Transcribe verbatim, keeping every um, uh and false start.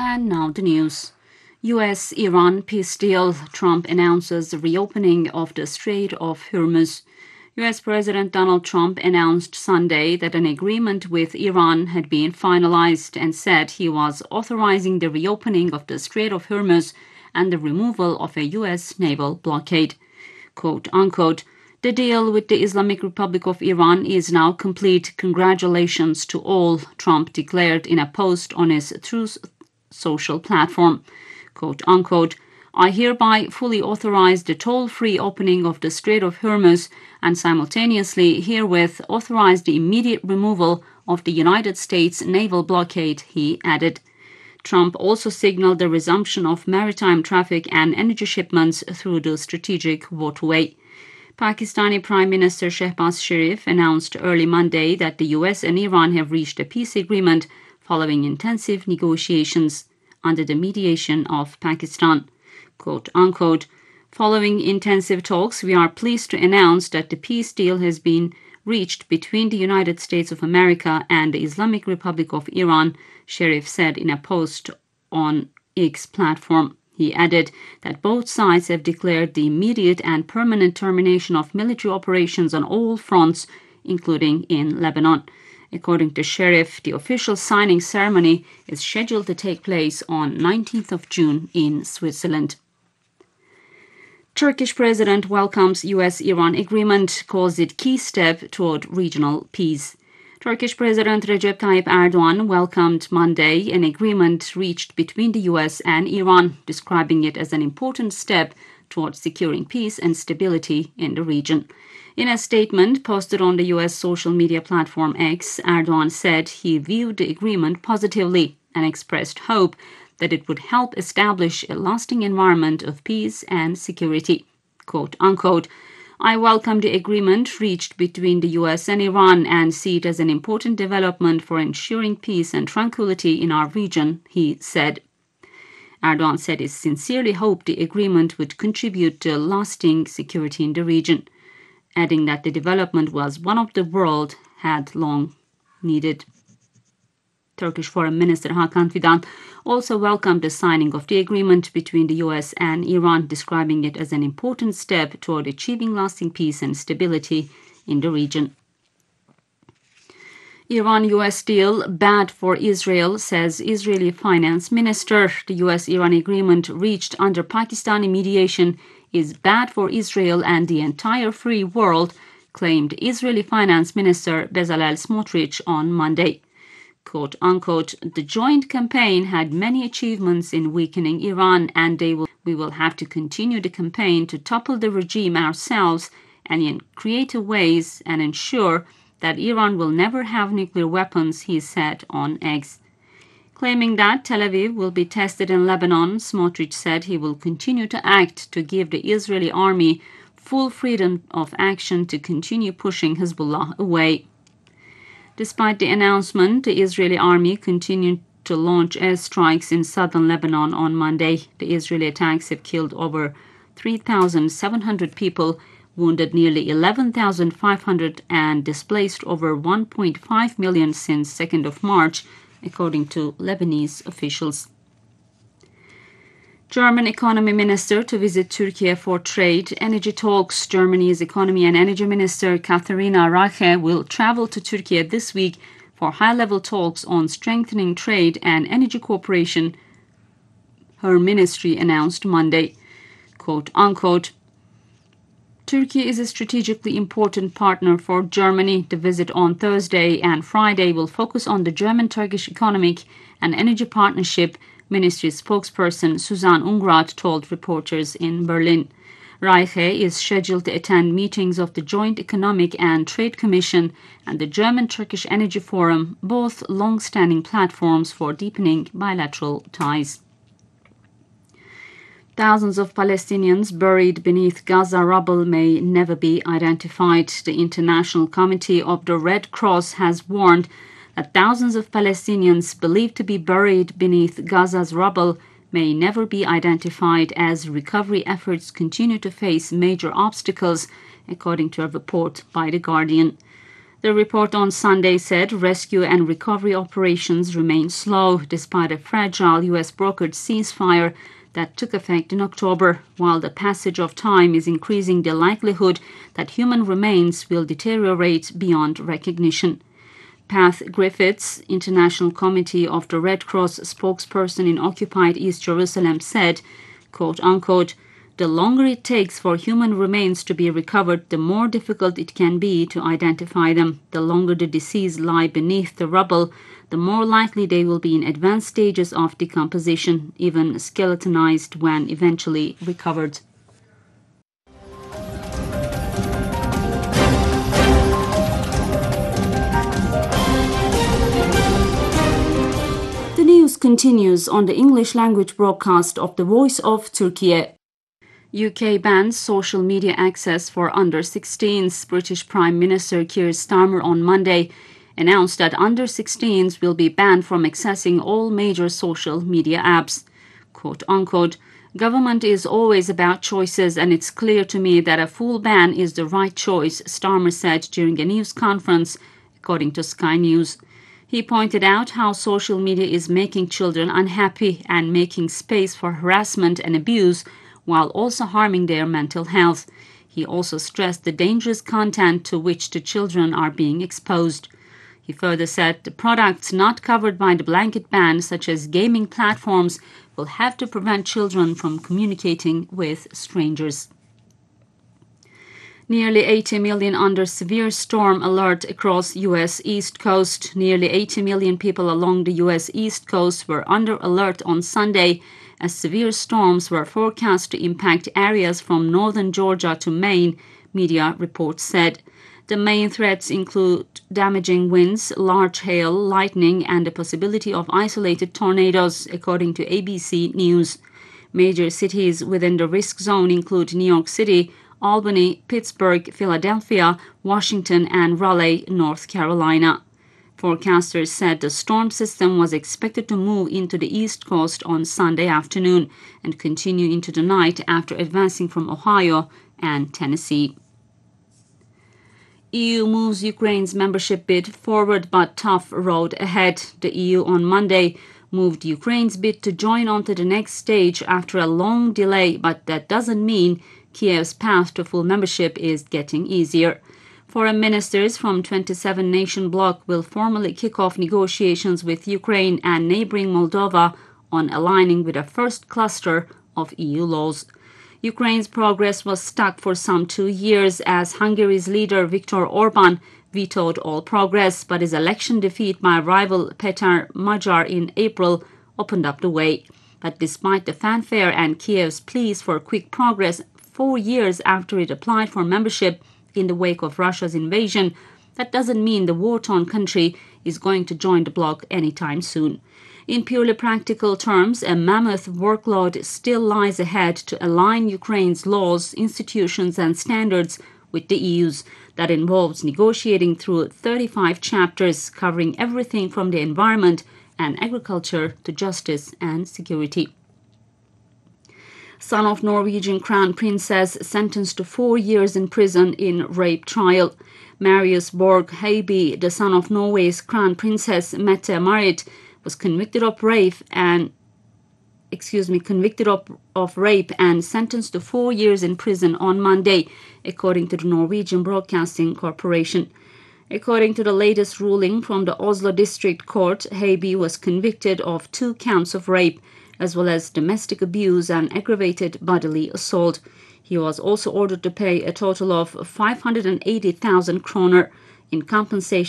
And now the news. U S Iran peace deal. Trump announces the reopening of the Strait of Hormuz. U S President Donald Trump announced Sunday that an agreement with Iran had been finalized and said he was authorizing the reopening of the Strait of Hormuz and the removal of a U S naval blockade. Quote unquote, "The deal with the Islamic Republic of Iran is now complete. Congratulations to all," Trump declared in a post on his Truth Social platform. Quote unquote, "I hereby fully authorize the toll-free opening of the Strait of Hormuz and simultaneously herewith authorize the immediate removal of the United States naval blockade," he added. Trump also signaled the resumption of maritime traffic and energy shipments through the strategic waterway. Pakistani Prime Minister Shehbaz Sharif announced early Monday that the U S and Iran have reached a peace agreement following intensive negotiations under the mediation of Pakistan. Quote unquote, "Following intensive talks, we are pleased to announce that the peace deal has been reached between the United States of America and the Islamic Republic of Iran," Sharif said in a post on X platform. He added that both sides have declared the immediate and permanent termination of military operations on all fronts, including in Lebanon. According to Sharif, the official signing ceremony is scheduled to take place on nineteenth of June in Switzerland. Turkish president welcomes U S Iran agreement, calls it key step toward regional peace. Turkish President Recep Tayyip Erdogan welcomed Monday an agreement reached between the U S and Iran, describing it as an important step towards securing peace and stability in the region. In a statement posted on the U S social media platform X, Erdogan said he viewed the agreement positively and expressed hope that it would help establish a lasting environment of peace and security. Quote unquote, "I welcome the agreement reached between the U S and Iran and see it as an important development for ensuring peace and tranquility in our region," he said. Erdogan said he sincerely hoped the agreement would contribute to lasting security in the region, adding that the development was one of the world had long needed. Turkish Foreign Minister Hakan Fidan also welcomed the signing of the agreement between the U S and Iran, describing it as an important step toward achieving lasting peace and stability in the region. Iran-U S deal bad for Israel, says Israeli Finance Minister. The U S-Iran agreement reached under Pakistani mediation is bad for Israel and the entire free world, claimed Israeli Finance Minister Bezalel Smotrich on Monday. Quote unquote, "The joint campaign had many achievements in weakening Iran, and they will, we will have to continue the campaign to topple the regime ourselves and in creative ways and ensure that Iran will never have nuclear weapons," he said on X. Claiming that Tel Aviv will be tested in Lebanon, Smotrich said he will continue to act to give the Israeli army full freedom of action to continue pushing Hezbollah away. Despite the announcement, the Israeli army continued to launch airstrikes in southern Lebanon on Monday. The Israeli attacks have killed over three thousand seven hundred people, wounded nearly eleven thousand five hundred, and displaced over one point five million since second of March, according to Lebanese officials. German economy minister to visit Turkey for trade, energy talks. Germany's economy and energy minister Katharina Reiche will travel to Turkey this week for high-level talks on strengthening trade and energy cooperation, her ministry announced Monday. Quote unquote, "Turkey is a strategically important partner for Germany. The visit on Thursday and Friday will focus on the German-Turkish economic and energy partnership," ministry spokesperson Suzanne Ungrad told reporters in Berlin. Reiche is scheduled to attend meetings of the Joint Economic and Trade Commission and the German-Turkish Energy Forum, both long-standing platforms for deepening bilateral ties. Thousands of Palestinians buried beneath Gaza rubble may never be identified. The International Committee of the Red Cross has warned that thousands of Palestinians believed to be buried beneath Gaza's rubble may never be identified as recovery efforts continue to face major obstacles, according to a report by The Guardian. The report on Sunday said rescue and recovery operations remain slow despite a fragile U S brokered ceasefire that took effect in October, while the passage of time is increasing the likelihood that human remains will deteriorate beyond recognition. Pat Griffiths, International Committee of the Red Cross spokesperson in occupied East Jerusalem, said, quote unquote, "The longer it takes for human remains to be recovered, the more difficult it can be to identify them. The longer the deceased lie beneath the rubble, the more likely they will be in advanced stages of decomposition, even skeletonized when eventually recovered." The news continues on the English language broadcast of the Voice of Turkey. U K bans social media access for under sixteens. British Prime Minister Keir Starmer on Monday announced that under sixteens will be banned from accessing all major social media apps. Quote unquote, "Government is always about choices, and it's clear to me that a full ban is the right choice," Starmer said during a news conference, according to Sky News. He pointed out how social media is making children unhappy and making space for harassment and abuse, while also harming their mental health. He also stressed the dangerous content to which the children are being exposed. He further said the products not covered by the blanket ban, such as gaming platforms, will have to prevent children from communicating with strangers. Nearly eighty million under severe storm alert across U S East Coast. Nearly eighty million people along the U S East Coast were under alert on Sunday as severe storms were forecast to impact areas from northern Georgia to Maine, media reports said. The main threats include damaging winds, large hail, lightning, and the possibility of isolated tornadoes, according to A B C News. Major cities within the risk zone include New York City, Albany, Pittsburgh, Philadelphia, Washington, and Raleigh, North Carolina. Forecasters said the storm system was expected to move into the East Coast on Sunday afternoon and continue into the night after advancing from Ohio and Tennessee. E U moves Ukraine's membership bid forward, but tough road ahead. The E U on Monday moved Ukraine's bid to join onto the next stage after a long delay, but that doesn't mean Kiev's path to full membership is getting easier. Foreign ministers from twenty-seven nation bloc will formally kick off negotiations with Ukraine and neighboring Moldova on aligning with a first cluster of E U laws. Ukraine's progress was stuck for some two years as Hungary's leader Viktor Orban vetoed all progress, but his election defeat by rival Peter Magyar in April opened up the way. But despite the fanfare and Kiev's pleas for quick progress four years after it applied for membership in the wake of Russia's invasion, that doesn't mean the war-torn country is going to join the bloc anytime soon. In purely practical terms, a mammoth workload still lies ahead to align Ukraine's laws, institutions, and standards with the E U's. That involves negotiating through thirty-five chapters covering everything from the environment and agriculture to justice and security. Son of Norwegian Crown Princess sentenced to four years in prison in rape trial. Marius Borg Heiby, the son of Norway's Crown Princess Mette-Marit, was convicted of rape and excuse me, convicted of, of rape and sentenced to four years in prison on Monday, according to the Norwegian Broadcasting Corporation. According to the latest ruling from the Oslo District Court, Heiby was convicted of two counts of rape, as well as domestic abuse and aggravated bodily assault. He was also ordered to pay a total of five hundred eighty thousand kroner in compensation